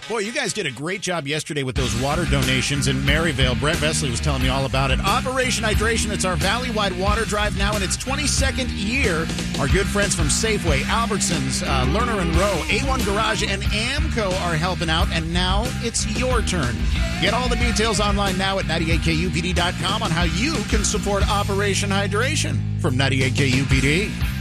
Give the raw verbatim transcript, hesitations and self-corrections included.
Boy, you guys did a great job yesterday with those water donations in Maryvale. Brett Vesley was telling me all about it. Operation Hydration, it's our valley-wide water drive now in its twenty-second year. Our good friends from Safeway, Albertsons, uh, Lerner and Rowe, A one Garage, and AMCO are helping out, and now it's your turn. Get all the details online now at ninety-eight K U P D dot com on how you can support Operation Hydration. From ninety-eight K U P D.